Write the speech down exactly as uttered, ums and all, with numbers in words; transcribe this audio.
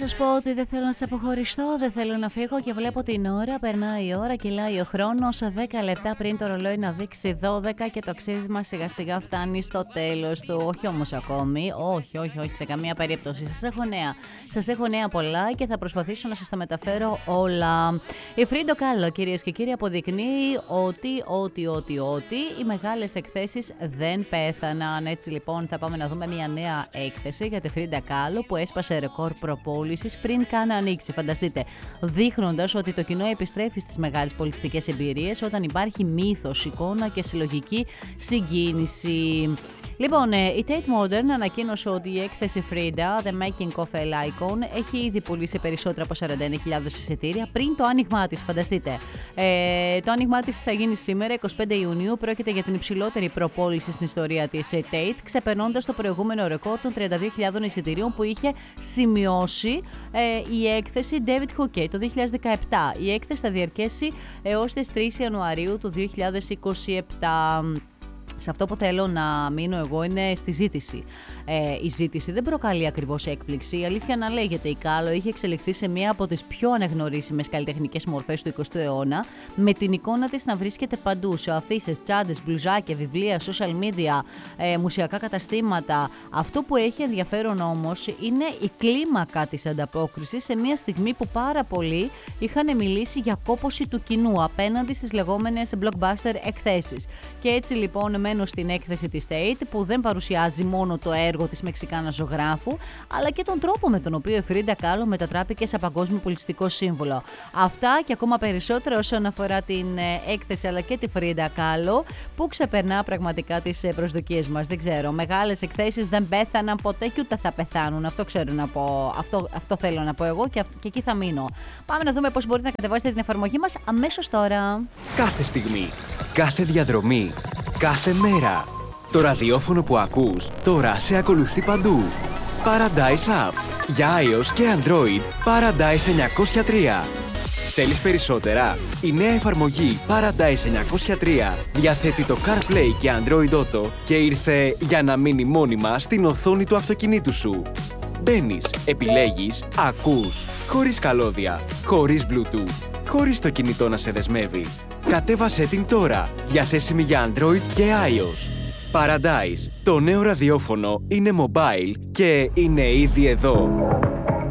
σας πω ότι δεν θέλω να σας αποχωριστώ, δεν θέλω να φύγω και βλέπω την ώρα, περνάει η ώρα, κυλάει ο χρόνος, δέκα λεπτά πριν το ρολόι να δείξει δώδεκα και το ταξίδι μας σιγά σιγά φτάνει στο τέλος του. Όχι όμως ακόμη, όχι, όχι, όχι, σε καμία περίπτωση. Σας έχω νέα, σας έχω νέα πολλά και θα προσπαθήσω να σας τα μεταφέρω όλα. Η Frida Kahlo, κυρίες και κύριοι, αποδεικνύει ότι, ότι, ότι, ότι οι μεγάλες εκθέσεις δεν πέθαναν. Έτσι λοιπόν θα πάμε να δούμε μια νέα έκθεση για τη Frida Kahlo που έσπασε ρεκόρ προπόλησης πριν καν ανοίξει. Φανταστείτε, δείχνοντας ότι το κοινό επιστρέφει στις μεγάλες πολιτιστικές εμπειρίες όταν υπάρχει μύθος, εικόνα και συλλογική συγκίνηση. Λοιπόν, η Tate Modern ανακοίνωσε ότι η έκθεση Frida, The Making of a Icon, έχει ήδη πουλήσει περισσότερα από σαράντα ένα χιλιάδες εισιτήρια πριν το άνοιγμά της. Φανταστείτε. Ε, το άνοιγμά της θα γίνει σήμερα, εικοστή πέμπτη Ιουνίου. Πρόκειται για την υψηλότερη προπόληση στην ιστορία της Tate, ξεπερνώντας το προηγούμενο ρεκόρ των τριάντα δύο χιλιάδες εισιτηρίων που είχε σημειώσει ε, η έκθεση David Hockey το δύο χιλιάδες δεκαεπτά. Η έκθεση θα διαρκέσει έως τις τρεις Ιανουαρίου του δύο χιλιάδες είκοσι επτά. Σε αυτό που θέλω να μείνω εγώ είναι στη ζήτηση. Ε, η ζήτηση δεν προκαλεί ακριβώς έκπληξη. Η αλήθεια να λέγεται, η Kahlo είχε εξελιχθεί σε μία από τις πιο αναγνωρίσιμες καλλιτεχνικές μορφές του εικοστού αιώνα, με την εικόνα της να βρίσκεται παντού, σε αφίσες, τσάντες, μπλουζάκια, βιβλία, social media, ε, μουσιακά καταστήματα. Αυτό που έχει ενδιαφέρον όμως είναι η κλίμακα της ανταπόκρισης σε μία στιγμή που πάρα πολλοί είχαν μιλήσει για κόπωση του κοινού απέναντι στις λεγόμενες blockbuster εκθέσεις. Και έτσι λοιπόν μένω στην έκθεση της Tate που δεν παρουσιάζει μόνο το έργο της Μεξικάνα ζωγράφου, αλλά και τον τρόπο με τον οποίο η Frida Kahlo μετατράπηκε σε παγκόσμιο πολιτιστικό σύμβολο. Αυτά και ακόμα περισσότερα όσον αφορά την έκθεση αλλά και τη Frida Kahlo που ξεπερνά πραγματικά τις προσδοκίες μας. Δεν ξέρω, μεγάλες εκθέσεις δεν πέθαναν ποτέ και ούτε θα πεθάνουν. Αυτό ξέρω να πω, αυτό, αυτό θέλω να πω εγώ και, αυ- και εκεί θα μείνω. Πάμε να δούμε πώς μπορείτε να κατεβάσετε την εφαρμογή μας αμέσως τώρα. Κάθε στιγμή, κάθε διαδρομή, κάθε μέρα. Το ραδιόφωνο που ακούς τώρα σε ακολουθεί παντού. Paradise App. Για iOS και Android, Paradise εννιακόσια τρία. Θέλεις περισσότερα? Η νέα εφαρμογή Paradise εννιακόσια τρία διαθέτει το CarPlay και Android Auto και ήρθε για να μείνει μόνιμα στην οθόνη του αυτοκινήτου σου. Μπαίνεις, επιλέγεις, ακούς, χωρίς καλώδια, χωρίς Bluetooth, χωρίς το κινητό να σε δεσμεύει. Κατέβασέ την τώρα, διαθέσιμη για Android και iOS. Paradise, το νέο ραδιόφωνο είναι mobile και είναι ήδη εδώ.